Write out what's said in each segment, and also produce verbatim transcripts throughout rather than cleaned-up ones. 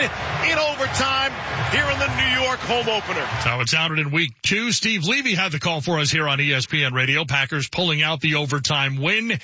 in overtime here in the New York home opener. That's how it sounded in week two. Steve Levy had the call for us here on E S P N Radio. Packers pulling out the overtime win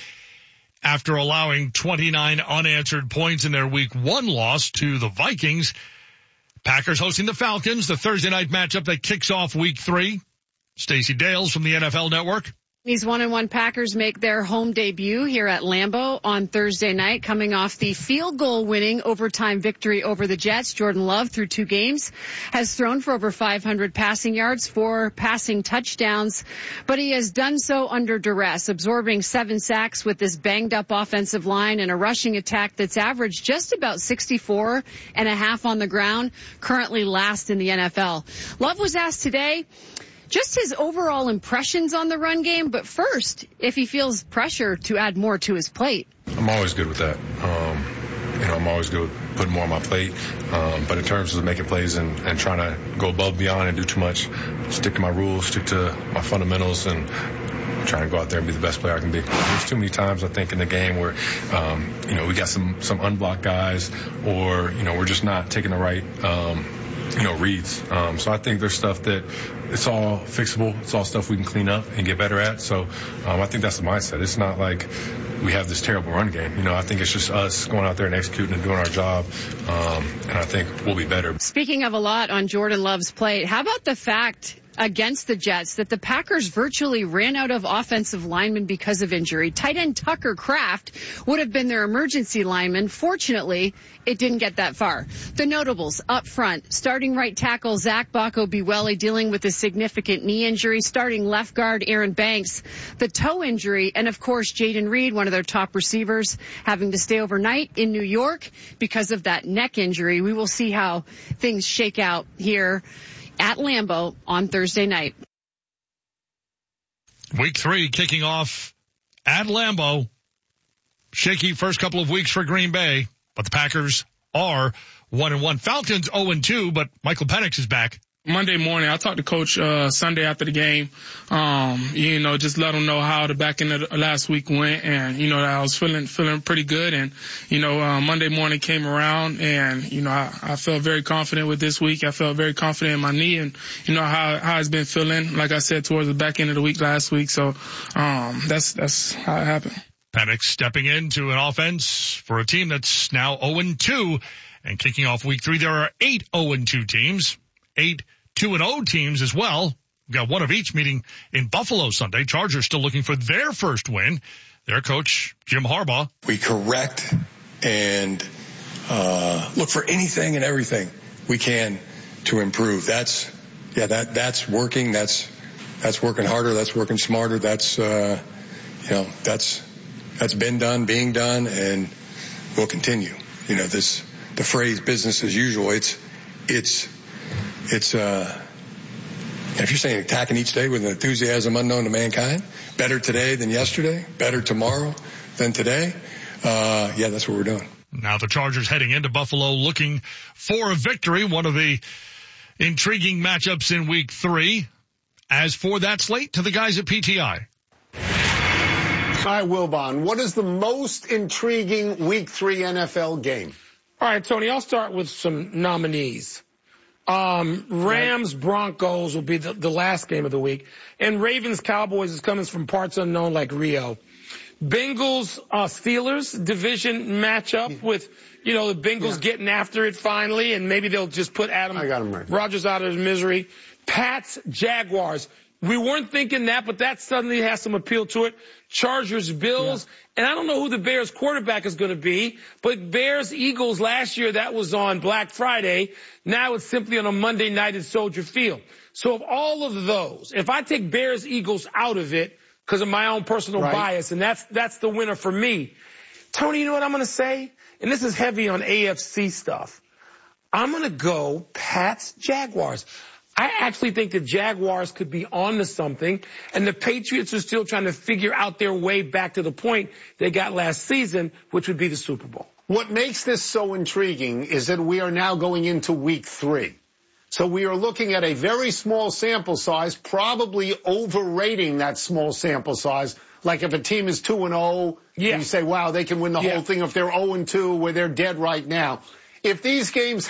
after allowing twenty-nine unanswered points in their week one loss to the Vikings. Packers hosting the Falcons, the Thursday night matchup that kicks off week three. Stacey Dales from the N F L Network. These one and one Packers make their home debut here at Lambeau on Thursday night, coming off the field goal winning overtime victory over the Jets. Jordan Love, through two games, has thrown for over five hundred passing yards, four passing touchdowns, but he has done so under duress, absorbing seven sacks with this banged up offensive line and a rushing attack that's averaged just about sixty-four and a half on the ground, currently last in the N F L. Love was asked today just his overall impressions on the run game, but first, if he feels pressure to add more to his plate. I'm always good with that. Um, you know, I'm always good with putting more on my plate. Um, but in terms of making plays and, and trying to go above, beyond, and do too much, stick to my rules, stick to my fundamentals, and trying to go out there and be the best player I can be. There's too many times, I think, in the game where, um, you know, we got some, some unblocked guys, or, you know, we're just not taking the right, um, you know, reads. Um, so I think there's stuff that it's all fixable. It's all stuff we can clean up and get better at. So um, I think that's the mindset. It's not like we have this terrible run game. You know, I think it's just us going out there and executing and doing our job. Um, and I think we'll be better. Speaking of a lot on Jordan Love's plate, how about the fact against the Jets that the Packers virtually ran out of offensive linemen because of injury? Tight end Tucker Kraft would have been their emergency lineman. Fortunately, it didn't get that far. The notables up front: starting right tackle Zach Bacco-Biwelli dealing with a significant knee injury, starting left guard Aaron Banks, the toe injury, and of course Jaden Reed, one of their top receivers, having to stay overnight in New York because of that neck injury. We will see how things shake out here at Lambeau on Thursday night. Week three kicking off at Lambeau. Shaky first couple of weeks for Green Bay, but the Packers are one and one. Falcons oh and two, but Michael Penix is back. Monday morning, I talked to Coach uh Sunday after the game. Um, you know, just let him know how the back end of the last week went, and you know that I was feeling feeling pretty good. And you know, uh, Monday morning came around, and you know I, I felt very confident with this week. I felt very confident in my knee, and you know how how it's been feeling. Like I said, towards the back end of the week last week. So um, that's that's how it happened. Penix stepping into an offense for a team that's now oh and two, and kicking off week three. There are eight oh and two teams. Eight two and oh teams as well. We've got one of each meeting in Buffalo Sunday. Chargers still looking for their first win. Their coach, Jim Harbaugh. We correct and uh look for anything and everything we can to improve. That's, yeah, that that's working. That's that's working harder. That's working smarter. That's, uh you know, that's that's been done, being done, and will continue. You know, this, the phrase business as usual, it's, it's, It's, uh, if you're saying attacking each day with an enthusiasm unknown to mankind, better today than yesterday, better tomorrow than today, uh, yeah, that's what we're doing. Now the Chargers heading into Buffalo looking for a victory, one of the intriguing matchups in week three. As for that slate, to the guys at P T I. Hi, Wilbon. What is the most intriguing week three N F L game? All right, Tony, I'll start with some nominees. Um, Rams Broncos will be the, the last game of the week, and Ravens Cowboys is coming from parts unknown like Rio. Bengals uh, Steelers division matchup with, you know, the Bengals yeah. getting after it finally, and maybe they'll just put Adam I got him right. Rodgers out of his misery. Pats Jaguars. We weren't thinking that, but that suddenly has some appeal to it. Chargers, Bills, yeah. and I don't know who the Bears quarterback is going to be, but Bears, Eagles last year, that was on Black Friday. Now it's simply on a Monday night at Soldier Field. So of all of those, if I take Bears, Eagles out of it because of my own personal right. bias, and that's, that's the winner for me. Tony, you know what I'm going to say? And this is heavy on A F C stuff. I'm going to go Pats, Jaguars. I actually think the Jaguars could be on to something, and the Patriots are still trying to figure out their way back to the point they got last season, which would be the Super Bowl. What makes this so intriguing is that we are now going into week three. So we are looking at a very small sample size, probably overrating that small sample size. Like if a team is two and oh, yeah. you say, wow, they can win the yeah. whole thing. If they're oh and two, where they're dead right now. If these games